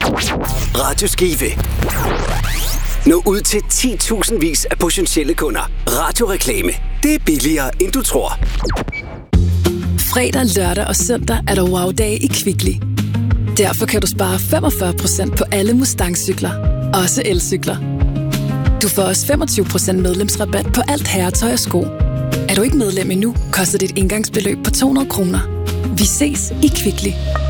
Radio Skive. Nå ud til 10.000 vis af potentielle kunder. Radioreklame. Det er billigere, end du tror. Fredag, lørdag og søndag er der wow-dage i Kvickly. Derfor kan du spare 45% på alle Mustang-cykler. Også elcykler. Du får også 25% medlemsrabat på alt herretøj og sko. Er du ikke medlem endnu, koster det et engangsbeløb på 200 kroner. Vi ses i Kvickly.